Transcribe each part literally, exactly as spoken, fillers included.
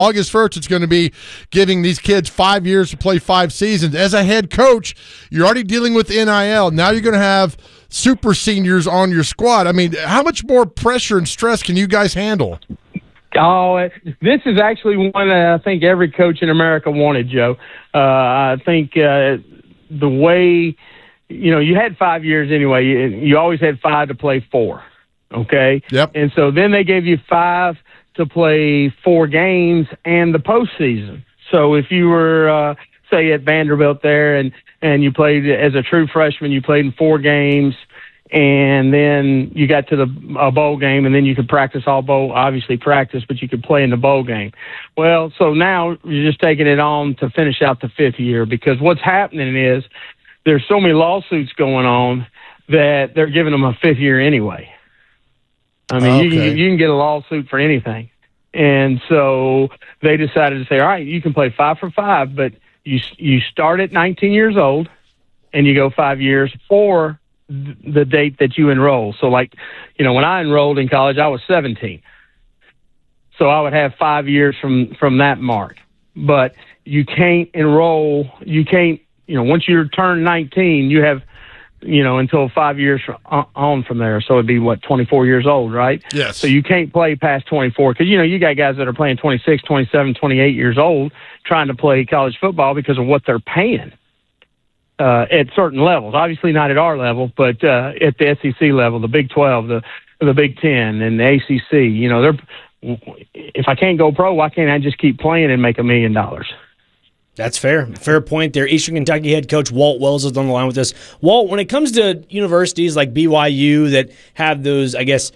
August first, it's going to be giving these kids five years to play five seasons. As a head coach, you're already dealing with N I L. Now you're going to have super seniors on your squad. I mean, how much more pressure and stress can you guys handle? Oh, this is actually one that I think every coach in America wanted, Joe. Uh, I think uh, the way, you know, you had five years anyway. You, you always had five to play four, okay? Yep. And so then they gave you five to play four games and the postseason. So if you were, uh, say, at Vanderbilt there and, and you played as a true freshman, you played in four games, and then you got to the a bowl game, and then you could practice all bowl, obviously practice, but you could play in the bowl game. Well, so now you're just taking it on to finish out the fifth year, because what's happening is there's so many lawsuits going on that they're giving them a fifth year anyway. I mean, okay. you, can, you can get a lawsuit for anything. And so they decided to say, all right, you can play five for five, but you you start at nineteen years old and you go five years or th- the date that you enroll. So, like, you know, when I enrolled in college, I was seventeen. So I would have five years from, from that mark. But you can't enroll, you can't, you know, once you turn nineteen, you have, you know, until five years on from there. So it'd be, what, twenty-four years old, right? Yes. So you can't play past twenty-four because, you know, you got guys that are playing twenty-six, twenty-seven, twenty-eight years old trying to play college football because of what they're paying uh, at certain levels. Obviously not at our level, but uh, at the S E C level, the Big twelve, the the Big ten, and the A C C. You know, they're if I can't go pro, why can't I just keep playing and make a million dollars? That's fair. Fair point there. Eastern Kentucky head coach Walt Wells is on the line with us. Walt, when it comes to universities like B Y U that have those, I guess,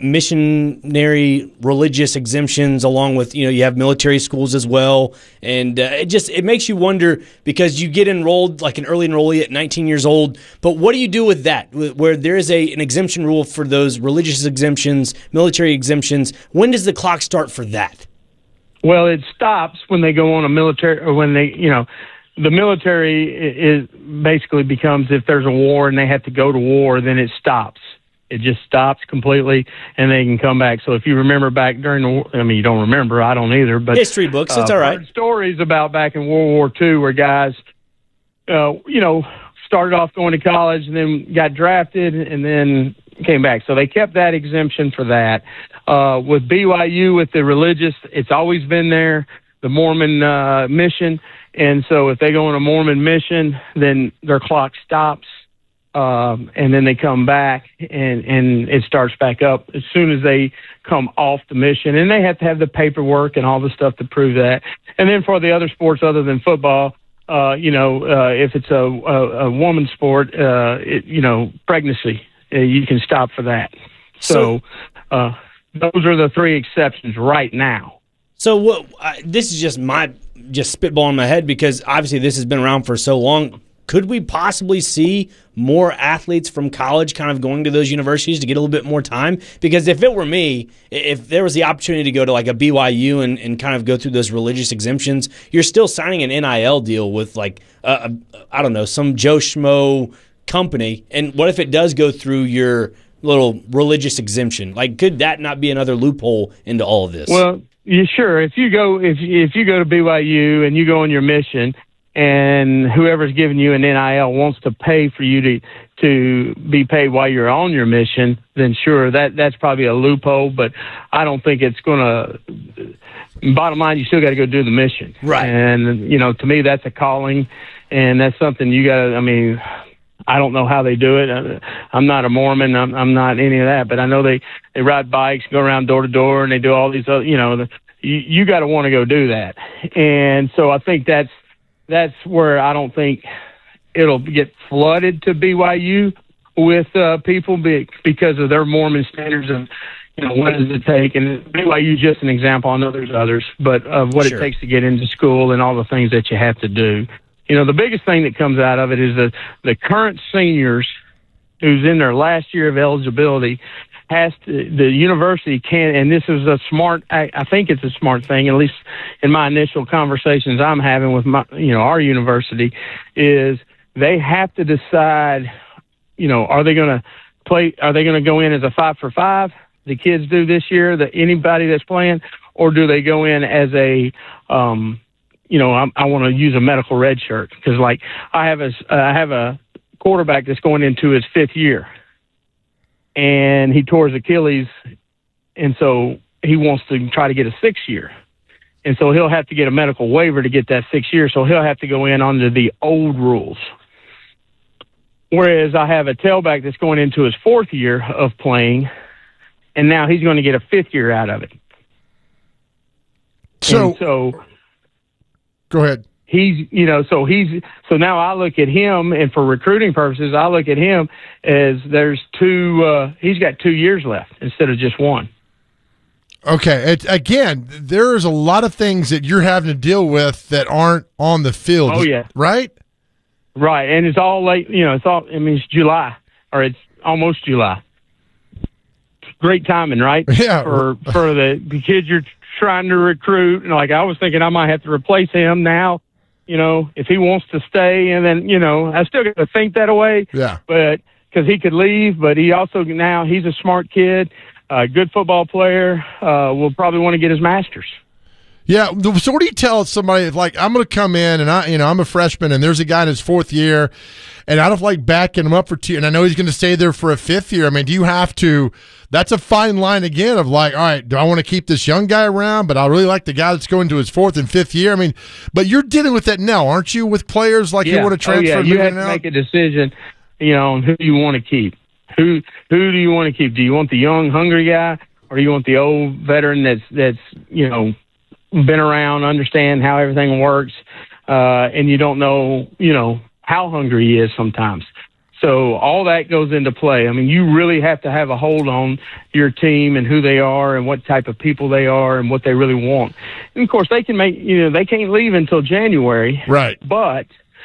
missionary religious exemptions, along with, you know, you have military schools as well, and uh, it just it makes you wonder, because you get enrolled like an early enrollee at nineteen years old, but what do you do with that, where there is a an exemption rule for those religious exemptions, military exemptions? When does the clock start for that? Well, it stops when they go on a military, or when they, you know, the military is basically becomes, if there's a war and they have to go to war, then it stops. It just stops completely, and they can come back. So if you remember back during the war, I mean, you don't remember, I don't either, but history books, it's uh, all right. Heard stories about back in World War Two where guys, uh, you know, started off going to college and then got drafted and then came back. So they kept that exemption for that. Uh, with B Y U, with the religious, it's always been there, the Mormon uh, mission. And so if they go on a Mormon mission, then their clock stops, um, and then they come back, and, and it starts back up as soon as they come off the mission. And they have to have the paperwork and all the stuff to prove that. And then for the other sports other than football, uh, you know, uh, if it's a, a, a woman's sport, uh, it, you know, pregnancy, uh, you can stop for that. So, so uh, those are the three exceptions right now. So what? Uh, this is just my just spitball in my head, because obviously this has been around for so long. Could we possibly see more athletes from college kind of going to those universities to get a little bit more time? Because if it were me, if there was the opportunity to go to like a B Y U and, and kind of go through those religious exemptions, you're still signing an N I L deal with like, a, a, I don't know, some Joe Schmo company. And what if it does go through your little religious exemption? Like, could that not be another loophole into all of this? Well, yeah, sure. If you go, if if you go to B Y U and you go on your mission, and whoever's giving you an N I L wants to pay for you to to be paid while you're on your mission, then sure, that that's probably a loophole. But I don't think it's going to. Bottom line, you still got to go do the mission, right? And you know, to me, that's a calling, and that's something you got to. I mean, I don't know how they do it. I'm not a Mormon. I'm, I'm not any of that. But I know they, they ride bikes, go around door to door, and they do all these other, you know, the, you, you got to want to go do that. And so I think that's that's where I don't think it'll get flooded to B Y U with uh, people be, because of their Mormon standards of, you know, what does it take? And B Y U is just an example. I know there's others, but of what Sure. it takes to get into school and all the things that you have to do. You know, the biggest thing that comes out of it is that the current seniors who's in their last year of eligibility has to, the university can, and this is a smart, I, I think it's a smart thing, at least in my initial conversations I'm having with my, you know, our university, is they have to decide, you know, are they going to play, are they going to go in as a five for five, the kids do this year, that anybody that's playing, or do they go in as a, um, you know, I, I want to use a medical red shirt because, like, I have a uh, I have a quarterback that's going into his fifth year, and he tore his Achilles, and so he wants to try to get a sixth year. And so he'll have to get a medical waiver to get that six years. So he'll have to go in under the old rules. Whereas I have a tailback that's going into his fourth year of playing, and now he's going to get a fifth year out of it. So, and so go ahead. He's, you know, so he's, so now I look at him, and for recruiting purposes, I look at him as there's two, uh, he's got two years left instead of just one. Okay. It, again, there's a lot of things that you're having to deal with that aren't on the field. Oh, yeah. Right? Right. And it's all late, you know, it's all, I mean, it's July, or it's almost July. Great timing, right? Yeah. For, for the, the kids you're trying to recruit. And like, I was thinking I might have to replace him now, you know, if he wants to stay. And then, you know, I still got to think that way. Yeah. But because he could leave, but he also now he's a smart kid. A uh, good football player, uh, will probably want to get his master's. Yeah. So what do you tell somebody, like, I'm going to come in and I, you know, I'm a freshman and there's a guy in his fourth year and I don't like backing him up for two, and I know he's going to stay there for a fifth year. I mean, do you have to, that's a fine line again of like, all right, do I want to keep this young guy around, but I really like the guy that's going to his fourth and fifth year? I mean, but you're dealing with that now, aren't you, with players like yeah. you want to transfer? Oh, yeah. You have to out? make a decision, you know, on who you want to keep. Who who do you want to keep? Do you want the young, hungry guy, or do you want the old veteran that's that's you know been around, understand how everything works, uh, and you don't know you know how hungry he is sometimes. So all that goes into play. I mean, you really have to have a hold on your team and who they are and what type of people they are and what they really want. And of course, they can make you know they can't leave until January, right? But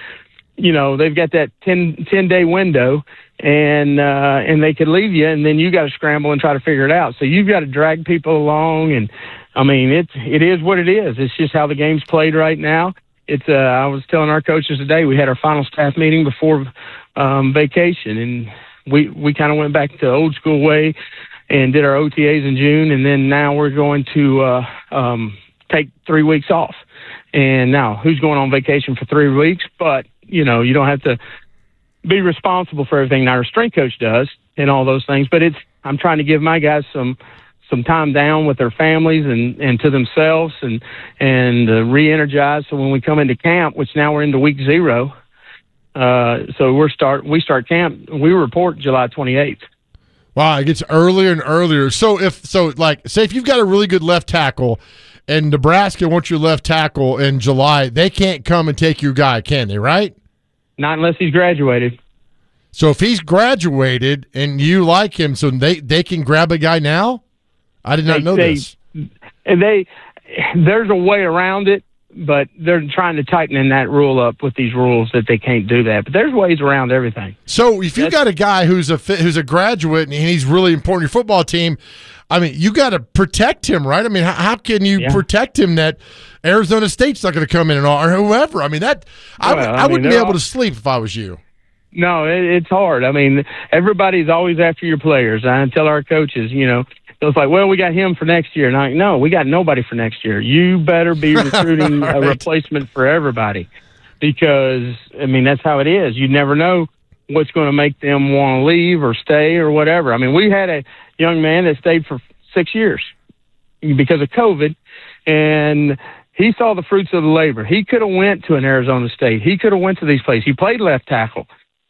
you know they've got that ten, ten day window. And uh, and they could leave you, and then you got to scramble and try to figure it out. So you've got to drag people along, and I mean it's it is what it is. It's just how the game's played right now. It's uh, I was telling our coaches today, we had our final staff meeting before um, vacation, and we we kind of went back to the old school way and did our O T As in June, and then now we're going to uh, um, take three weeks off. And now who's going on vacation for three weeks? But you know you don't have to be responsible for everything. Now, our strength coach does and all those things, but it's, I'm trying to give my guys some, some time down with their families and, and to themselves and, and uh, re-energize. So when we come into camp, which now we're into week zero, uh, so we're start, we start camp, we report July twenty-eighth. Wow. It gets earlier and earlier. So if, so like, say if you've got a really good left tackle and Nebraska wants your left tackle in July, they can't come and take your guy, can they, right? Not unless he's graduated. So if he's graduated and you like him, so they, they can grab a guy now? I did not they, know they, this. And they, there's a way around it, but they're trying to tighten in that rule up with these rules that they can't do that. But there's ways around everything. So if you got a guy who's a who's a graduate and he's really important to your football team, I mean, you got to protect him, right? I mean, how, how can you yeah. protect him that Arizona State's not going to come in and all, or whoever? I mean, that I, well, I, I mean, wouldn't be able all, to sleep if I was you. No, it, it's hard. I mean, everybody's always after your players. I tell our coaches, you know, it's like, well, we got him for next year. And I'm like, no, we got nobody for next year. You better be recruiting right. a replacement for everybody because, I mean, that's how it is. You never know what's going to make them want to leave or stay or whatever. I mean, we had a young man that stayed for six years because of COVID, and he saw the fruits of the labor. He could have went to an Arizona State. He could have went to these places. He played left tackle,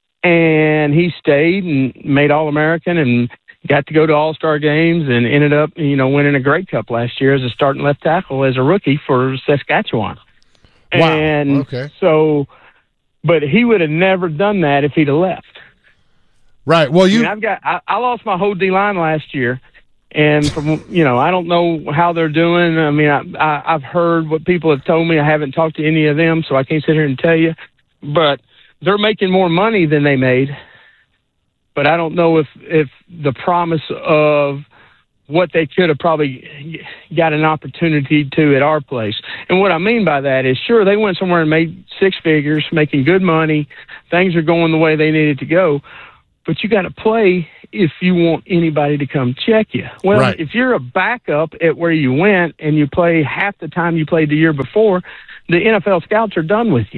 and he stayed and made All-American and got to go to All-Star games and ended up, you know, winning a Grey Cup last year as a starting left tackle as a rookie for Saskatchewan. Wow. And okay. so, but he would have never done that if he'd have left. Right. Well, you. I mean, I've got. I, I lost my whole D line last year, and from you know, I don't know how they're doing. I mean, I, I, I've heard what people have told me. I haven't talked to any of them, so I can't sit here and tell you. But they're making more money than they made. But I don't know if if the promise of what they could have probably got an opportunity to at our place. And what I mean by that is, sure, they went somewhere and made six figures, making good money. Things are going the way they needed to go. but you got to play if you want anybody to come check you. Well, right. if you're a backup at where you went and you play half the time you played the year before, the N F L scouts are done with you.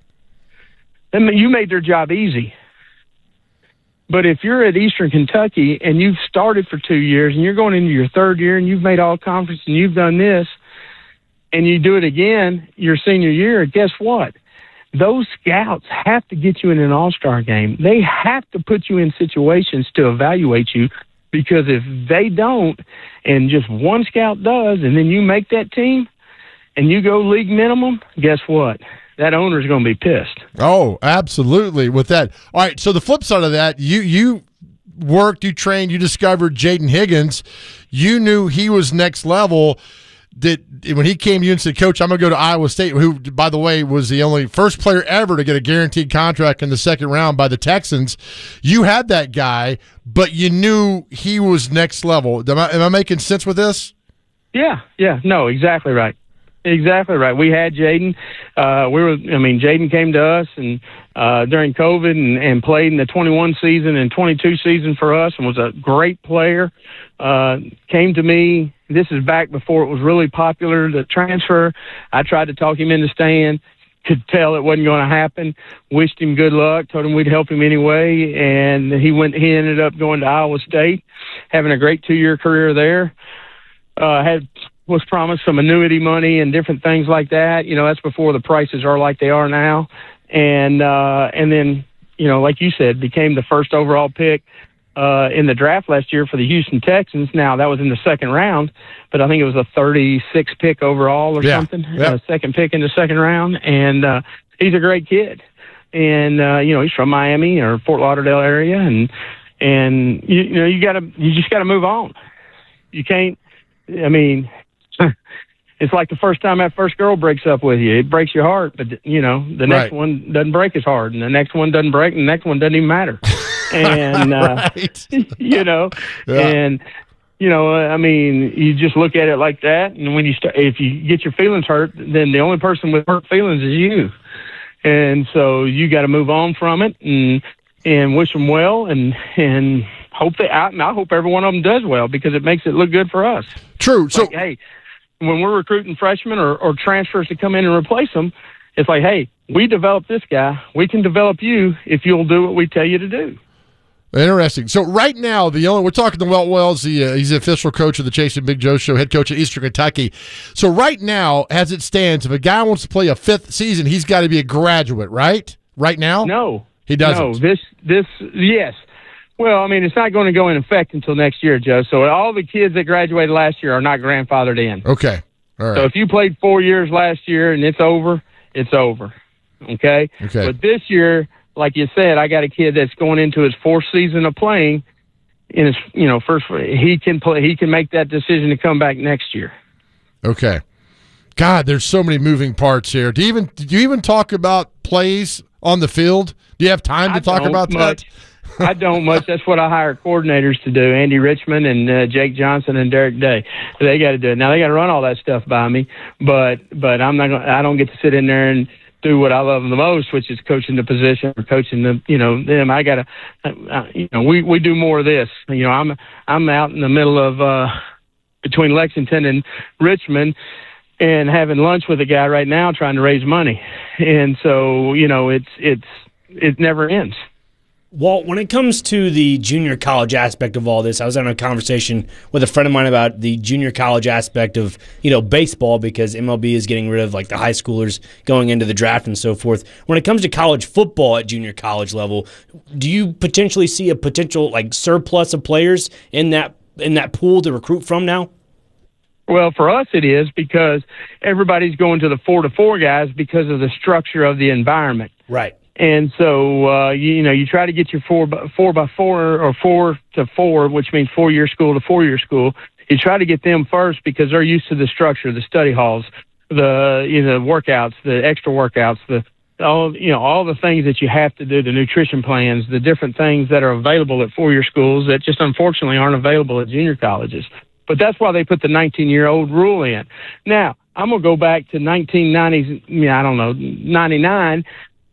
I mean, you made their job easy. But if you're at Eastern Kentucky and you've started for two years and you're going into your third year and you've made all conference and you've done this and you do it again your senior year, guess what? Those scouts have to get you in an all-star game. They have to put you in situations to evaluate you, because if they don't and just one scout does and then you make that team and you go league minimum, guess what? That owner's going to be pissed. Oh, absolutely. With that. All right, so the flip side of that, you you worked, you trained, you discovered Jaden Higgins. You knew he was next level. Did when he came to you and said, Coach, I'm going to go to Iowa State, who, by the way, was the only first player ever to get a guaranteed contract in the second round by the Texans. You had that guy, but you knew he was next level. Am I, am I making sense with this? Yeah, yeah. No, exactly right. Exactly right. We had Jaden. Uh, we were. I mean, Jaden came to us and uh, during COVID and, and played in the twenty-one season and twenty-two season for us, and was a great player. Uh, came to me. This is back before it was really popular to transfer. I tried to talk him into staying. Could tell it wasn't going to happen. Wished him good luck. Told him we'd help him anyway, and he went. He ended up going to Iowa State, having a great two-year career there. Uh, had. was promised some annuity money and different things like that. You know, that's before the prices are like they are now. And, uh, and then, you know, like you said, became the first overall pick, uh, in the draft last year for the Houston Texans. Now that was in the second round, but I think it was a thirty-sixth pick overall or yeah. something, yeah. uh, second pick in the second round. And, uh, he's a great kid. And, uh, you know, he's from Miami or Fort Lauderdale area. And, and, you, you know, you gotta, you just gotta move on. You can't, I mean, it's like the first time that first girl breaks up with you. It breaks your heart, but, you know, the next right. one doesn't break as hard, and the next one doesn't break, and the next one doesn't even matter. And, uh, right. you know, yeah. and, you know, I mean, you just look at it like that, and when you start, if you get your feelings hurt, then the only person with hurt feelings is you. And so you got to move on from it and, and wish them well and, and hope they out. And I hope every one of them does well, because it makes it look good for us. True. So, like, hey, when we're recruiting freshmen or, or transfers to come in and replace them, it's like, hey, we developed this guy. We can develop you if you'll do what we tell you to do. Interesting. So right now, the only we're talking to Walt Wells. The, uh, he's the official coach of the Chase and Big Joe Show, head coach at Eastern Kentucky. So right now, as it stands, if a guy wants to play a fifth season, he's got to be a graduate, right? Right now? No. He doesn't. No, this, this, yes. Well, I mean, it's not going to go in effect until next year, Joe. So all the kids that graduated last year are not grandfathered in. Okay. All right. So if you played four years last year and it's over, it's over. Okay? Okay. But this year, like you said, I got a kid that's going into his fourth season of playing. In his, you know, first he can play. He can make that decision to come back next year. Okay. God, there's so many moving parts here. Do you even do you even talk about plays on the field? Do you have time to I talk about much. that? I don't much. That's what I hire coordinators to do. Andy Richmond and uh, Jake Johnson and Derek Day. They got to do it. Now they got to run all that stuff by me, but but I'm not. Gonna, I don't get to sit in there and do what I love the most, which is coaching the position or coaching the you know them. I got to. Uh, you know, we we do more of this. You know, I'm I'm out in the middle of uh, between Lexington and Richmond, and having lunch with a guy right now trying to raise money, and so you know it's it's it never ends. Walt, when it comes to the junior college aspect of all this, I was having a conversation with a friend of mine about the junior college aspect of, you know, baseball, because M L B is getting rid of like the high schoolers going into the draft and so forth. When it comes to college football at junior college level, do you potentially see a potential like surplus of players in that in that pool to recruit from now? Well, for us it is, because everybody's going to the four to four guys because of the structure of the environment. Right. And so, uh, you, you know, you try to get your four by, four by four or four to four, which means four-year school to four-year school. You try to get them first because they're used to the structure, the study halls, the, you know, workouts, the extra workouts, the, all, you know, all the things that you have to do, the nutrition plans, the different things that are available at four-year schools that just unfortunately aren't available at junior colleges. But that's why they put the nineteen-year-old rule in. Now, I'm going to go back to nineteen nineties, I don't know, ninety-nine.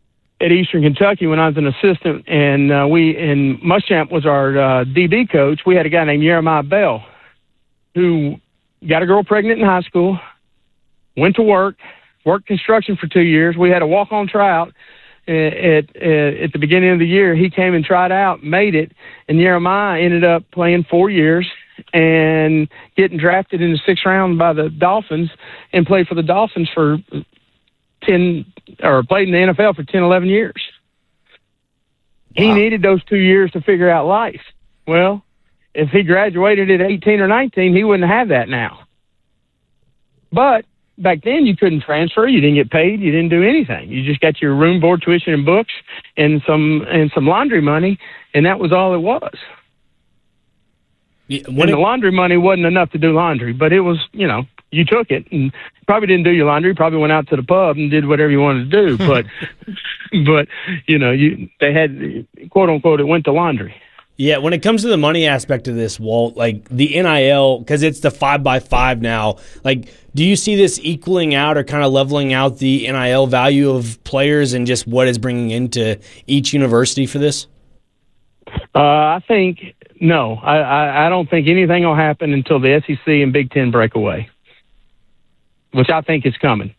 at Eastern Kentucky when I was an assistant, and uh, we and Muschamp was our uh, D B coach. We had a guy named Jeremiah Bell who got a girl pregnant in high school, went to work, worked construction for two years. We had a walk-on tryout at, at, at the beginning of the year. He came and tried out, made it, and Jeremiah ended up playing four years and getting drafted in the sixth round by the Dolphins and played for the Dolphins for ten or played in the N F L for ten, eleven years. Wow. He needed those two years to figure out life. Well, if he graduated at eighteen or nineteen, he wouldn't have that now. But back then you couldn't transfer, you didn't get paid, you didn't do anything. You just got your room, board, tuition, and books and some and some laundry money, and that was all it was. Yeah, when and it, the laundry money wasn't enough to do laundry, but it was, you know, you took it and probably didn't do your laundry, probably went out to the pub and did whatever you wanted to do. But, but you know, you they had, quote unquote, it went to laundry. Yeah, when it comes to the money aspect of this, Walt, like the N I L, because it's the five by five now, like do you see this equaling out or kind of leveling out the N I L value of players and just what is bringing into each university for this? Uh, I think, no. I, I, I don't think anything will happen until the S E C and Big Ten break away, which I think is coming.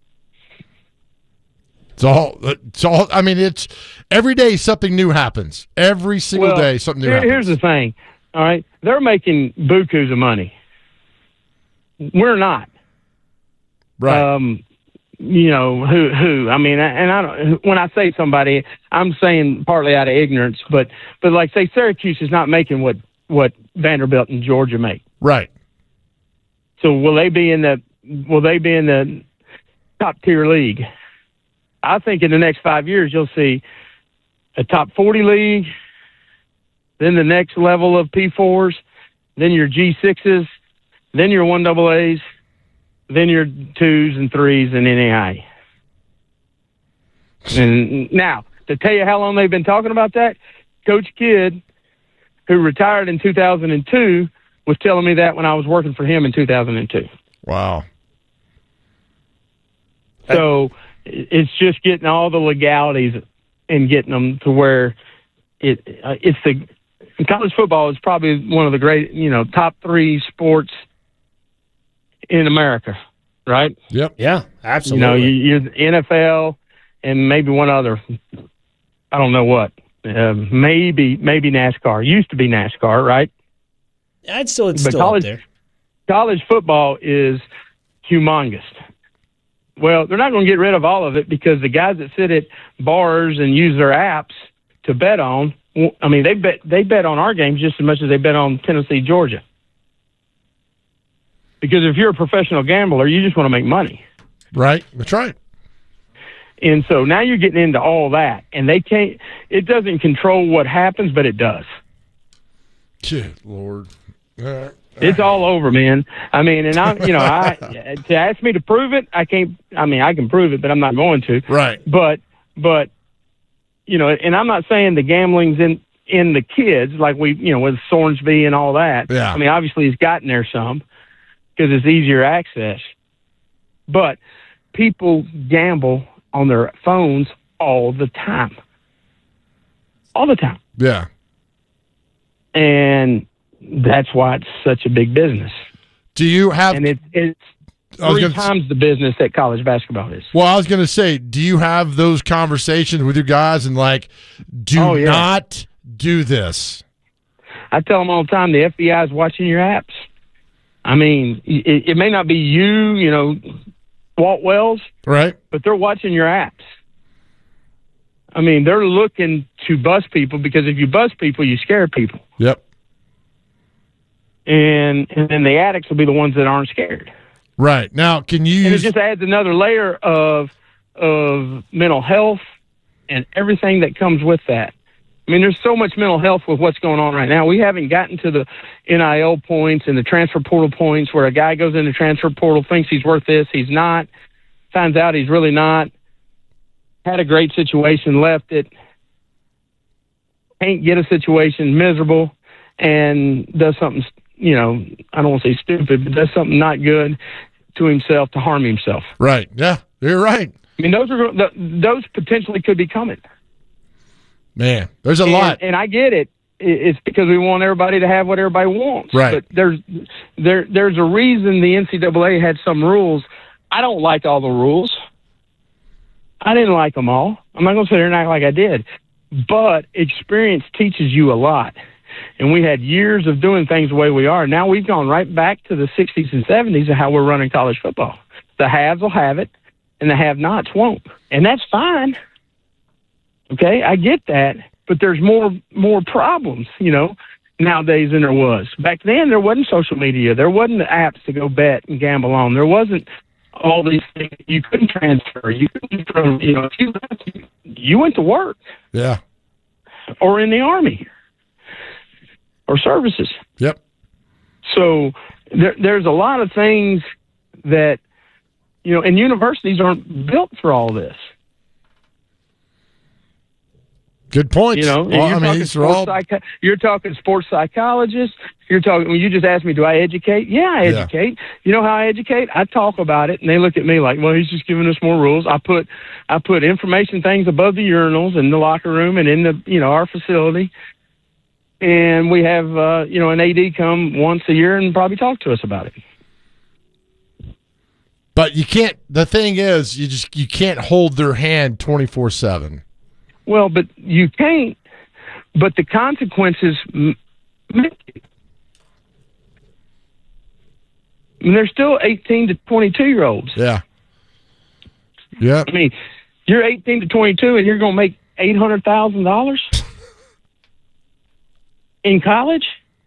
It's all, it's all, I mean, it's every day something new happens. Every single well, day something new here, happens. Here's the thing, all right? They're making bukus of money. We're not. Right. Um, you know, who, who, I mean, and I don't, when I say somebody, I'm saying partly out of ignorance, but, but like say Syracuse is not making what, what Vanderbilt and Georgia make. Right. So will they be in the, will they be in the top tier league? I think in the next five years, you'll see a top forty league, then the next level of P fours, then your G sixes, then your one double A's, then your twos and threes and N A I A. And now, to tell you how long they've been talking about that, Coach Kidd, who retired in two thousand two, was telling me that when I was working for him in two thousand two. Wow. So it's just getting all the legalities and getting them to where it uh, it's the college football is probably one of the great, you know, top three sports in America, right? Yep. Yeah, absolutely. You know, you, you're the N F L and maybe one other. I don't know what. Uh, maybe maybe NASCAR. Used to be NASCAR, right? I'd still it's but still college, up there. College football is humongous. Well, they're not going to get rid of all of it because the guys that sit at bars and use their apps to bet on, I mean, they bet they bet on our games just as much as they bet on Tennessee, Georgia. Because if you're a professional gambler, you just want to make money. Right. That's right. And so now you're getting into all that, and they can't. It doesn't control what happens, but it does. Good Lord. Uh, It's all over, man. I mean, and I, you know, I to ask me to prove it, I can't. I mean, I can prove it, but I'm not going to. Right. But, but, you know, and I'm not saying the gambling's in in the kids like we, you know, with Sorensby and all that. Yeah. I mean, obviously he's gotten there some because it's easier access. But people gamble on their phones all the time. All the time. Yeah. And that's why it's such a big business. Do you have? And it, it's three gonna, times the business that college basketball is. Well, I was going to say, do you have those conversations with your guys and like, do oh, yeah. not do this? I tell them all the time, the F B I is watching your apps. I mean, it, it may not be you, you know, Walt Wells, right? But they're watching your apps. I mean, they're looking to bust people because if you bust people, you scare people. Yep. And and then the addicts will be the ones that aren't scared. Right. Now, can you and use... it just adds another layer of of mental health and everything that comes with that. I mean, there's so much mental health with what's going on right now. We haven't gotten to the N I L points and the transfer portal points where a guy goes in the transfer portal, thinks he's worth this, he's not, finds out he's really not, had a great situation, left it, can't get a situation, miserable, and does something, you know, I don't want to say stupid, but does something not good to himself to harm himself. Right. Yeah, you're right. I mean, those are those potentially could be coming. Man, there's a and, lot. And I get it. It's because we want everybody to have what everybody wants. Right. But there's there there's a reason the N C double A had some rules. I don't like all the rules. I didn't like them all. I'm not going to sit here and act like I did. But experience teaches you a lot. And we had years of doing things the way we are. Now we've gone right back to the sixties and seventies of how we're running college football. The haves will have it, and the have-nots won't. And that's fine. Okay, I get that. But there's more more problems, you know, nowadays than there was. Back then, there wasn't social media. There wasn't the apps to go bet and gamble on. There wasn't all these things. You couldn't transfer. You couldn't, from, you know, if you left, you, you went to work. Yeah. Or in the Army. Or services. Yep. So there, there's a lot of things that, you know, and universities aren't built for all this. Good point. You know, well, you're, I mean, talking these are all... psych- you're talking sports psychologists. You're talking. Well, you just asked me, do I educate? Yeah, I educate. Yeah. You know how I educate? I talk about it, and they look at me like, well, he's just giving us more rules. I put, I put information things above the urinals in the locker room and in the, you know, our facility, and we have, uh, you know, an A D come once a year and probably talk to us about it. But you can't. The thing is, you just you can't hold their hand twenty-four seven. Well, but you can't, but the consequences make it. And they're still eighteen to twenty-two-year-olds. Yeah. Yeah. I mean, you're eighteen to twenty-two and you're going to make eight hundred thousand dollars in college?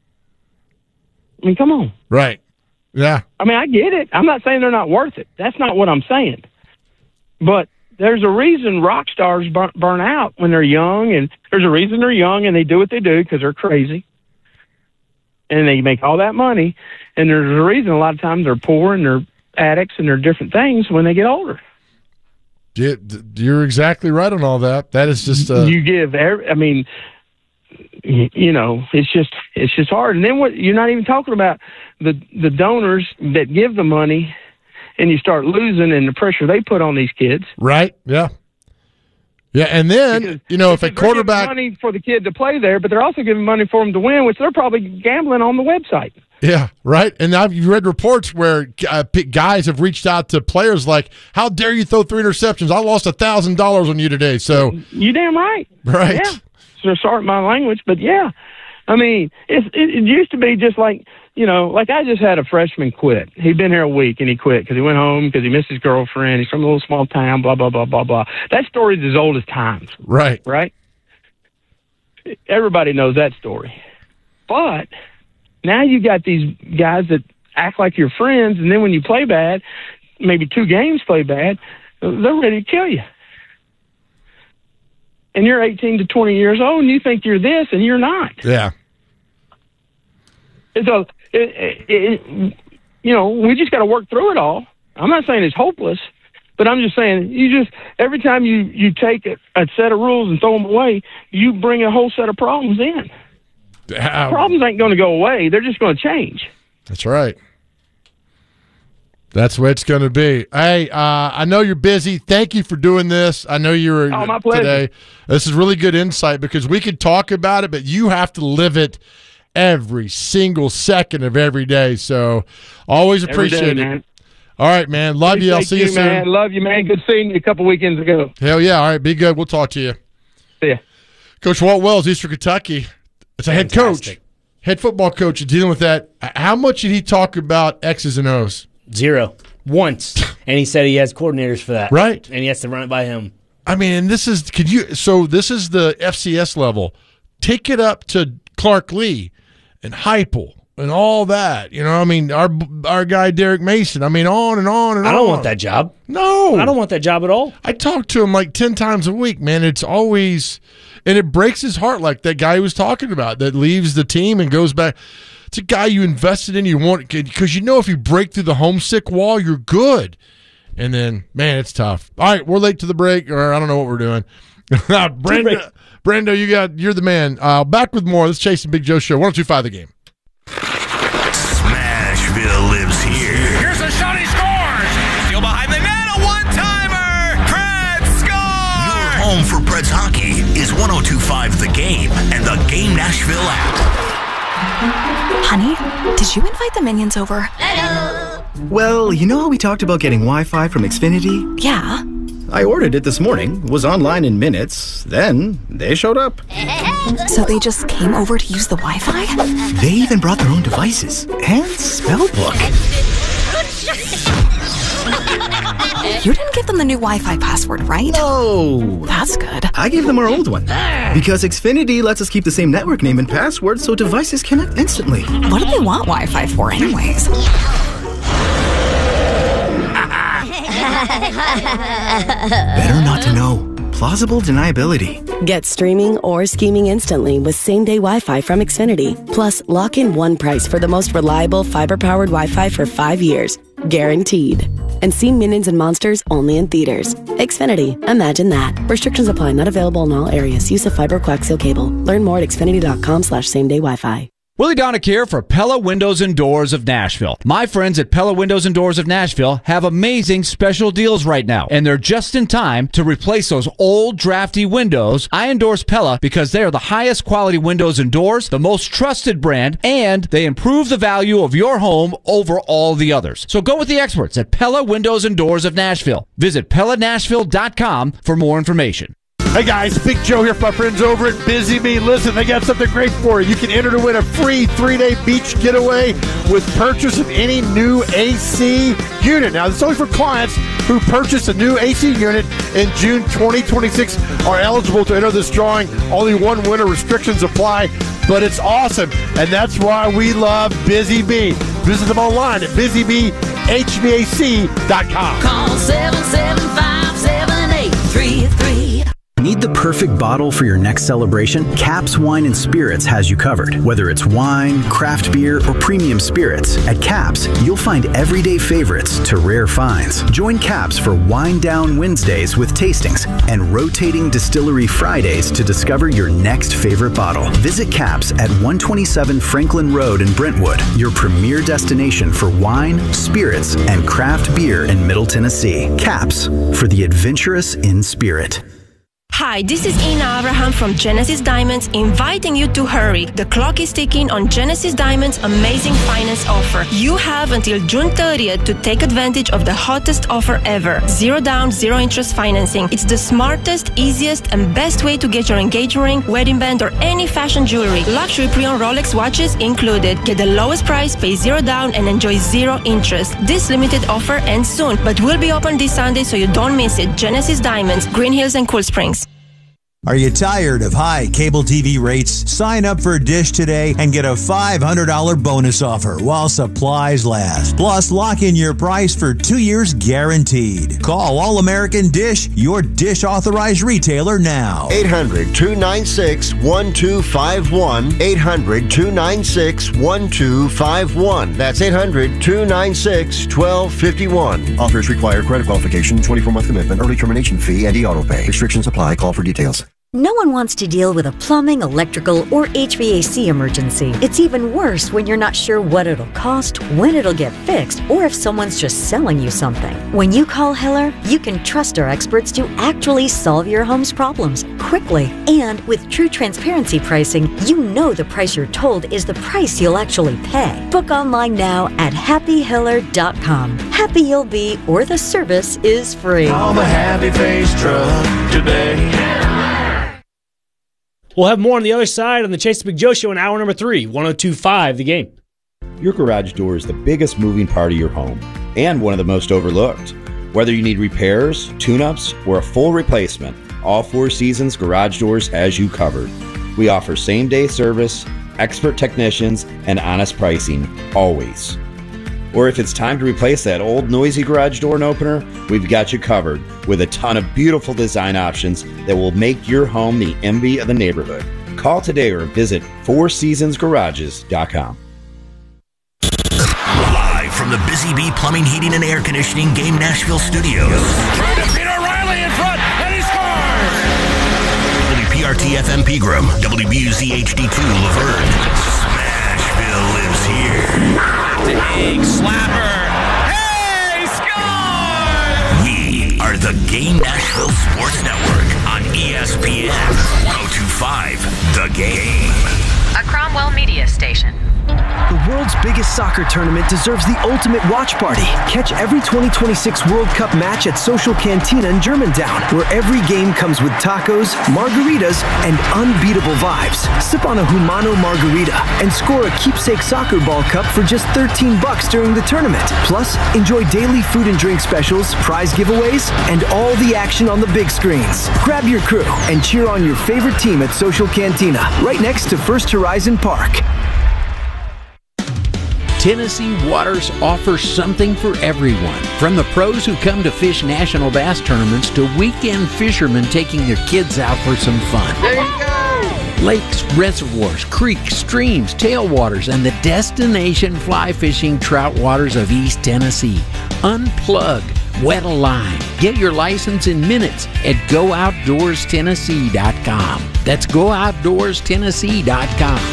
I mean, come on. Right. Yeah. I mean, I get it. I'm not saying they're not worth it. That's not what I'm saying. But there's a reason rock stars burn, burn out when they're young, and there's a reason they're young and they do what they do because they're crazy. And they make all that money, and there's a reason a lot of times they're poor and they're addicts and they're different things when they get older. You're exactly right on all that. That is just uh... you give. Every, I mean, you know, it's just it's just hard. And then what? You're not even talking about the the donors that give the money. And you start losing and the pressure they put on these kids. Right, yeah. Yeah, and then, because, you know, if a quarterback... They're giving money for the kid to play there, but they're also giving money for them to win, which they're probably gambling on the website. Yeah, right. And I've read reports where uh, guys have reached out to players like, how dare you throw three interceptions? I lost one thousand dollars on you today. So you damn right. Right. Yeah. So sorry my language, but yeah. I mean, it's, it, it used to be just like, you know, like I just had a freshman quit. He'd been here a week and he quit because he went home because he missed his girlfriend. He's from a little small town, blah, blah, blah, blah, blah. That story's as old as times. Right. Right? Everybody knows that story. But now you got these guys that act like your friends, and then when you play bad, maybe two games play bad, they're ready to kill you. And you're eighteen to twenty years old, and you think you're this, and you're not. Yeah. So, it, it, it, you know, we just got to work through it all. I'm not saying it's hopeless, but I'm just saying you just every time you, you take a, a set of rules and throw them away, you bring a whole set of problems in. Damn. Problems ain't going to go away. They're just going to change. That's right. That's what it's going to be. Hey, uh, I know you're busy. Thank you for doing this. I know you were oh, my pleasure. today. This is really good insight because we could talk about it, but you have to live it every single second of every day. So always appreciate every day, it. Man. All right, man. Love Please you. I'll see you, you soon. Man. Love you, man. Good seeing you a couple weekends ago. Hell yeah. All right. Be good. We'll talk to you. See ya. Coach Walt Wells, Eastern Kentucky. It's a head coach, head football coach, dealing with that. How much did he talk about X's and O's? Zero. Once. And he said he has coordinators for that. Right. And he has to run it by him. I mean, and this is, could you, so this is the F C S level. Take it up to Clark Lee and Heupel and all that. You know, I mean, our our guy Derek Mason. I mean, on and on and on. I don't want that job. No. I don't want that job at all. I talk to him like ten times a week, man. It's always, and it breaks his heart like that guy he was talking about that leaves the team and goes back. It's a guy you invested in, you want, because you know if you break through the homesick wall, you're good. And then, man, it's tough. All right, we're late to the break, or I don't know what we're doing. Brando, Brando, you got, you're the man. Uh, back with more. This is Chase and Big Joe Show. one oh two point five The Game. Smashville lives here. Here's a shot, he scores! Steal behind the net, a one-timer! Craig Reds hockey is one oh two point five The Game and the Game Nashville app. Honey, did you invite the minions over? Hello. Well, you know how we talked about getting Wi-Fi from Xfinity? Yeah. I ordered it this morning, was online in minutes, then they showed up. So they just came over to use the Wi-Fi? They even brought their own devices and spellbook. You didn't give them the new Wi-Fi password, right? No. That's good. I gave them our old one. Because Xfinity lets us keep the same network name and password so devices connect instantly. What do they want Wi-Fi for anyways? Better not to know. Plausible deniability. Get streaming or scheming instantly with same-day Wi-Fi from Xfinity. Plus, lock in one price for the most reliable fiber-powered Wi-Fi for five years. Guaranteed. And see Minions and Monsters only in theaters. Xfinity. Imagine that. Restrictions apply. Not available in all areas. Use of fiber coaxial cable. Learn more at xfinity.com slash same-day Wi-Fi. Willie Donick here for Pella Windows and Doors of Nashville. My friends at Pella Windows and Doors of Nashville have amazing special deals right now, and they're just in time to replace those old drafty windows. I endorse Pella because they are the highest quality windows and doors, the most trusted brand, and they improve the value of your home over all the others. So go with the experts at Pella Windows and Doors of Nashville. Visit Pella Nashville dot com for more information. Hey guys, Big Joe here for my friends over at Busy Bee. Listen, they got something great for you. You can enter to win a free three-day beach getaway with purchase of any new A C unit. Now, this is only for clients who purchase a new A C unit in June twenty twenty-six are eligible to enter this drawing. Only one winner. Restrictions apply, but it's awesome, and that's why we love Busy Bee. Visit them online at busy bee h v a c dot com. Call seven seven five, seven eight three three. Need the perfect bottle for your next celebration? Caps Wine and Spirits has you covered. Whether it's wine, craft beer, or premium spirits, at Caps, you'll find everyday favorites to rare finds. Join Caps for Wine Down Wednesdays with tastings and rotating Distillery Fridays to discover your next favorite bottle. Visit Caps at one twenty-seven Franklin Road in Brentwood, your premier destination for wine, spirits, and craft beer in Middle Tennessee. Caps, for the adventurous in spirit. Hi, this is Ina Abraham from Genesis Diamonds, inviting you to hurry. The clock is ticking on Genesis Diamonds' amazing finance offer. You have until June thirtieth to take advantage of the hottest offer ever. Zero down, zero interest financing. It's the smartest, easiest, and best way to get your engagement ring, wedding band, or any fashion jewelry. Luxury pre-owned Rolex watches included. Get the lowest price, pay zero down, and enjoy zero interest. This limited offer ends soon, but will be open this Sunday, so you don't miss it. Genesis Diamonds, Green Hills and Cool Springs. Are you tired of high cable T V rates? Sign up for Dish today and get a five hundred dollars bonus offer while supplies last. Plus, lock in your price for two years guaranteed. Call All American Dish, your Dish authorized retailer now. eight hundred, two nine six, one two five one. eight hundred, two nine six, one two five one. That's eight hundred, two nine six, one two five one. Offers require credit qualification, twenty-four month commitment, early termination fee, and e-auto pay. Restrictions apply. Call for details. No one wants to deal with a plumbing, electrical, or H V A C emergency. It's even worse when you're not sure what it'll cost, when it'll get fixed, or if someone's just selling you something. When you call Hiller, you can trust our experts to actually solve your home's problems quickly. And with true transparency pricing, you know the price you're told is the price you'll actually pay. Book online now at happy hiller dot com. Happy you'll be, or the service is free. Call the Happy Face Truck today. We'll have more on the other side on the Chase the Big Joe Show in hour number three, one oh two point five The Game. Your garage door is the biggest moving part of your home and one of the most overlooked. Whether you need repairs, tune-ups, or a full replacement, all Four Seasons Garage Doors has you covered. We offer same-day service, expert technicians, and honest pricing, always. Or if it's time to replace that old noisy garage door and opener, we've got you covered with a ton of beautiful design options that will make your home the envy of the neighborhood. Call today or visit four seasons garages dot com. Live from the Busy Bee Plumbing, Heating, and Air Conditioning Game Nashville studios. Trying to beat O'Reilly in front, and he scores! W P R T F M Pegram, W B U Z H D two Laverne. Smashville lives here. Big slapper. Hey, score! We are the Game Nashville Sports Network on E S P N one oh two point five The Game. A Cromwell Media Station. The world's biggest soccer tournament deserves the ultimate watch party. Catch every twenty twenty-six World Cup match at Social Cantina in Germantown, where every game comes with tacos, margaritas, and unbeatable vibes. Sip on a Humano margarita and score a keepsake soccer ball cup for just thirteen bucks during the tournament. Plus, enjoy daily food and drink specials, prize giveaways, and all the action on the big screens. Grab your crew and cheer on your favorite team at Social Cantina, right next to First Horizon Park. Tennessee Waters offers something for everyone. From the pros who come to fish national bass tournaments to weekend fishermen taking their kids out for some fun. There you go! Lakes, reservoirs, creeks, streams, tailwaters, and the destination fly fishing trout waters of East Tennessee. Unplug, wet a line. Get your license in minutes at go outdoors tennessee dot com. That's go outdoors tennessee dot com.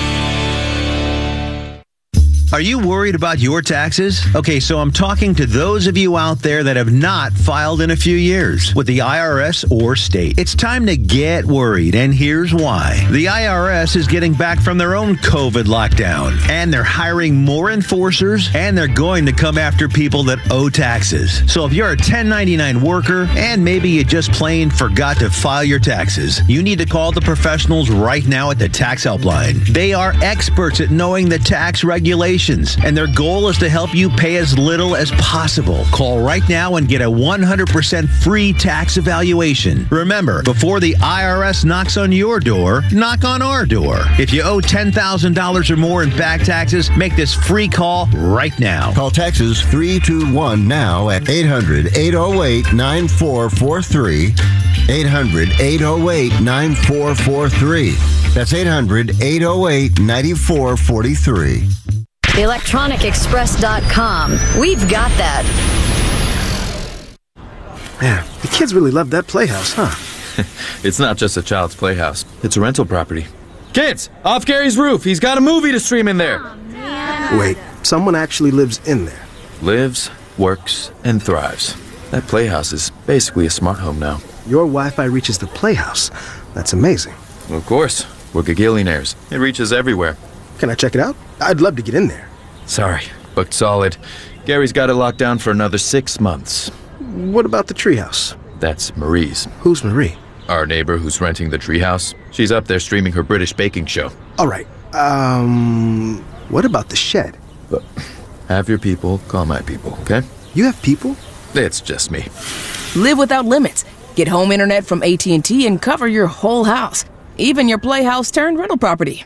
Are you worried about your taxes? Okay, so I'm talking to those of you out there that have not filed in a few years with the I R S or state. It's time to get worried, and here's why. The I R S is getting back from their own COVID lockdown, and they're hiring more enforcers, and they're going to come after people that owe taxes. So if you're a ten ninety-nine worker, and maybe you just plain forgot to file your taxes, you need to call the professionals right now at the Tax Helpline. They are experts at knowing the tax regulations, and their goal is to help you pay as little as possible. Call right now and get a one hundred percent free tax evaluation. Remember, before the I R S knocks on your door, knock on our door. If you owe ten thousand dollars or more in back taxes, make this free call right now. Call Taxes three two one now at eight hundred, eight oh eight, nine four four three. eight hundred, eight oh eight, nine four four three. That's eight hundred, eight oh eight, nine four four three. electronic express dot com. We've got that. Man, the kids really love that playhouse, huh? It's not just a child's playhouse. It's a rental property. Kids, off Gary's roof. He's got a movie to stream in there. Oh, Wait, someone actually lives in there. Lives, works, and thrives. That playhouse is basically a smart home now. Your Wi-Fi reaches the playhouse. That's amazing. Of course. We're gagillionaires. It reaches everywhere. Can I check it out? I'd love to get in there. Sorry, booked solid. Gary's got it locked down for another six months. What about the treehouse? That's Marie's. Who's Marie? Our neighbor who's renting the treehouse. She's up there streaming her British baking show. All right. Um, what about the shed? But have your people call my people, okay? You have people? It's just me. Live without limits. Get home internet from A T and T and cover your whole house, even your playhouse turned rental property.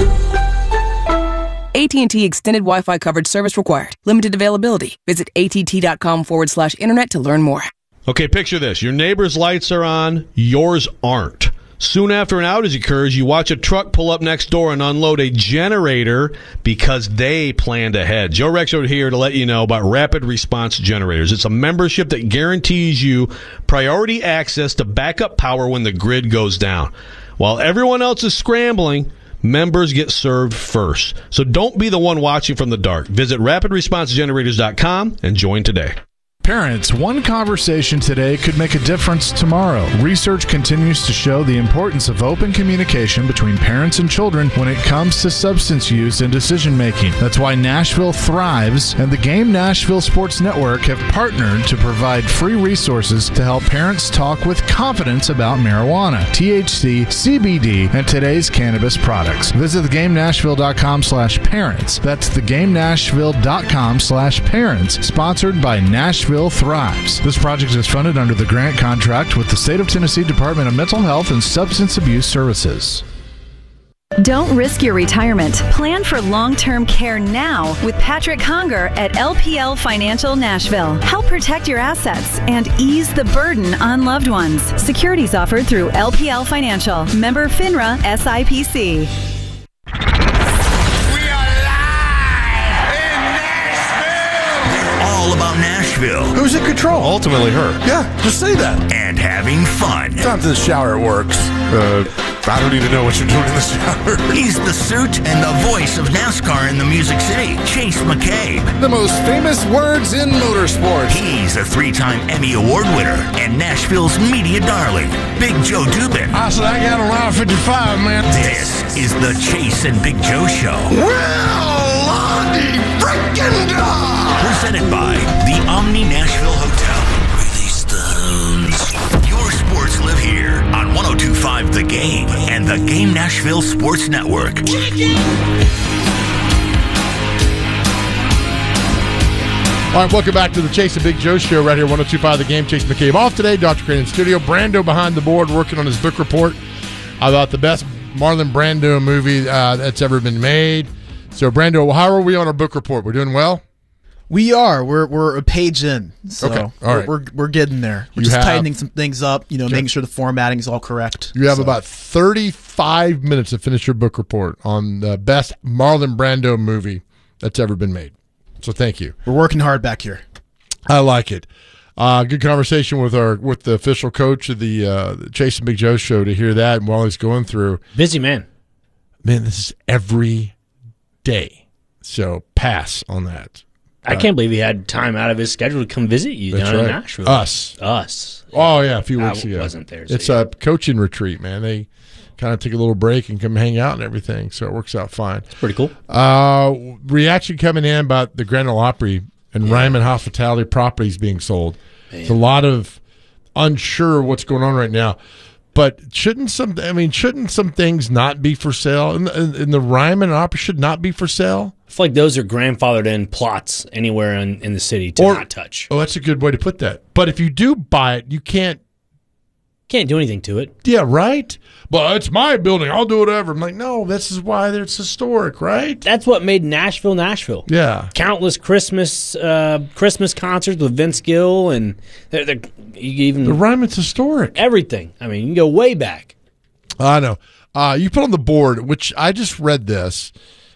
A T and T Extended Wi-Fi coverage service required. Limited availability. Visit att.com forward slash internet to learn more. Okay, picture this. Your neighbor's lights are on, yours aren't. Soon after an outage occurs, you watch a truck pull up next door and unload a generator because they planned ahead. Joe Rexrode here to let you know about Rapid Response Generators. It's a membership that guarantees you priority access to backup power when the grid goes down. While everyone else is scrambling, members get served first. So don't be the one watching from the dark. Visit rapid response generators dot com and join today. Parents, one conversation today could make a difference tomorrow. Research continues to show the importance of open communication between parents and children when it comes to substance use and decision making. That's why Nashville Thrives and the Game Nashville Sports Network have partnered to provide free resources to help parents talk with confidence about marijuana, T H C, C B D, and today's cannabis products. Visit the game nashville dot com slash parents. That's the game nashville dot com slash parents. Sponsored by Nashville Thrives. This project is funded under the grant contract with the State of Tennessee Department of Mental Health and Substance Abuse Services. Don't risk your retirement. Plan for long-term care now with Patrick Conger at L P L Financial Nashville. Help protect your assets and ease the burden on loved ones. Securities offered through L P L Financial. Member FINRA S I P C. All about Nashville. Nashville. Who's in control? Ultimately her. Yeah, just say that. And having fun. Time to the shower, it works. Uh, I don't even know what you're doing in the shower. He's the suit and the voice of NASCAR in the Music City, Chase McCabe. The most famous words in motorsports. He's a three-time Emmy Award winner and Nashville's media darling, Big Joe Dubin. I said I got a line fifty-five, man. This is the Chase and Big Joe Show. Well, Lonnie freaking dog! Presented by the Omni Nashville Hotel. Release the hounds. Your sports live here on one oh two point five The Game and the Game Nashville Sports Network. All right, welcome back to the Chase and Big Joe Show right here, one oh two point five The Game. Chase McCabe off today. Doctor Crane in studio. Brando behind the board working on his book report about the best Marlon Brando movie uh, that's ever been made. So, Brando, how are we on our book report? We're doing well? We are. We're we're a page in. So okay. All right. We're, we're, we're getting there. We're You just have- tightening some things up, you know, Okay. making sure the formatting is all correct. You have So, about thirty-five minutes to finish your book report on the best Marlon Brando movie that's ever been made. So, thank you. We're working hard back here. I like it. Uh, good conversation with our with the official coach of the uh, Chase and Big Joe show to hear that while he's going through. Busy man. Man, this is every day. So pass on that. I can't believe he had time out of his schedule to come visit you That's down in right. Nashville. Us. Us. Oh, yeah, a few I weeks ago. wasn't there. So It's yeah. a coaching retreat, man. They kind of take a little break and come hang out and everything, so it works out fine. It's pretty cool. Uh, reaction coming in about the Grand Ole Opry and Ryman Hospitality Properties being sold. It's a lot of unsure what's going on right now. But shouldn't some? I mean, shouldn't some things not be for sale? And the, and the Ryman Opry should not be for sale. I feel like those are grandfathered in plots anywhere in, in the city to Or- not touch. Oh, that's a good way to put that. But if you do buy it, you can't. Can't do anything to it. Yeah, right. But it's my building. I'll do whatever. I'm like, no, this is why it's historic, right? That's what made Nashville Nashville. Yeah. Countless Christmas uh, Christmas concerts with Vince Gill and they're, they're, you even The Ryman's historic. everything. I mean, you can go way back. I know. Uh, you put on the board, which I just read this,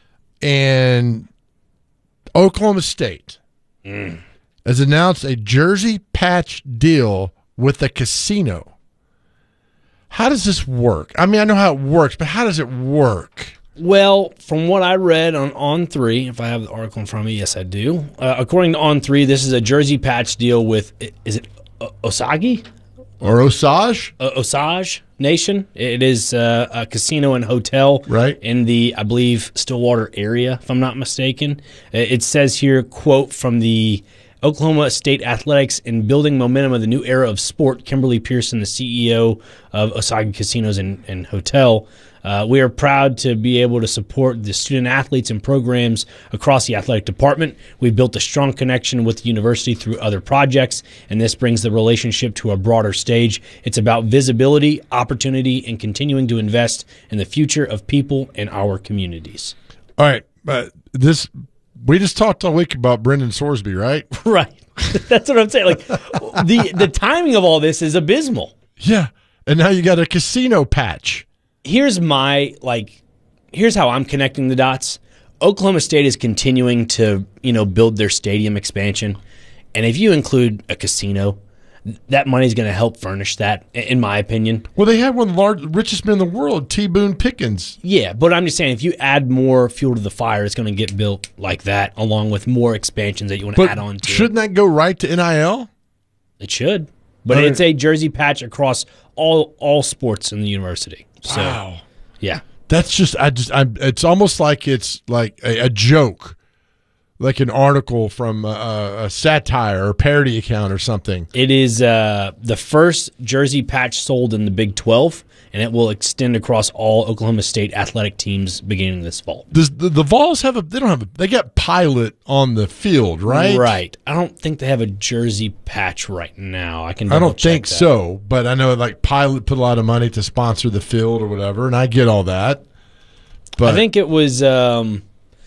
and Oklahoma State Mm. has announced a jersey patch deal with a casino. How does this work? I mean, I know how it works, but how does it work? Well, from what I read on On three, if I have the article in front of me, yes, I do. Uh, according to On three, this is a jersey patch deal with, is it O- Osage? Or Osage? Uh, Osage Nation. It is uh, a casino and hotel right. in the, I believe, Stillwater area, if I'm not mistaken. It it says here, quote, from the Oklahoma State Athletics in building momentum of the new era of sport, Kimberly Pearson, the C E O of Osage Casinos and, and Hotel. Uh, we are proud to be able to support the student athletes and programs across the athletic department. We've built a strong connection with the university through other projects, and this brings the relationship to a broader stage. It's about visibility, opportunity, and continuing to invest in the future of people in our communities. All right. But this, we just talked all week about Brendan Sorsby, right? Right. That's what I'm saying. Like the the timing of all this is abysmal. Yeah. And now you got a casino patch. Here's my, like, here's how I'm connecting the dots. Oklahoma State is continuing to, you know, build their stadium expansion. And if you include a casino, that money is going to help furnish that, in my opinion. Well, they have one of the large, richest men in the world, T. Boone Pickens. Yeah, but I'm just saying, if you add more fuel to the fire, it's going to get built like that, along with more expansions that you want to But add on to. shouldn't that go right to N I L? It should. But I mean- it's a jersey patch across all all sports in the university. So, Wow. yeah. That's just, I just, I'm, it's almost like it's like a, a joke, like an article from a, a satire or parody account or something. It is uh, the first jersey patch sold in the Big twelve, and it will extend across all Oklahoma State athletic teams beginning this fall. Does the, the Vols have a, they don't have a, they got Pilot on the field, right? Right. I don't think they have a jersey patch right now. I can I don't double-check think that. so, but I know like Pilot put a lot of money to sponsor the field or whatever, and I get all that. But I think it was um,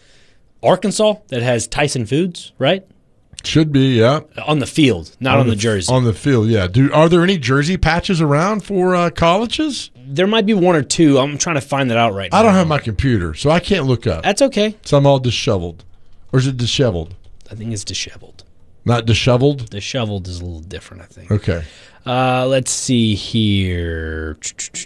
Arkansas that has Tyson Foods, right? Should be, yeah. On the field, not on, the, jersey. On the field, yeah. Do are there any jersey patches around for uh, colleges? There might be one or two. I'm trying to find that out right now. I don't have my computer, so I can't look up. That's okay. So I'm all disheveled. Or is it disheveled? I think it's disheveled. Not disheveled? Disheveled is a little different, I think. Okay. Uh, let's see here.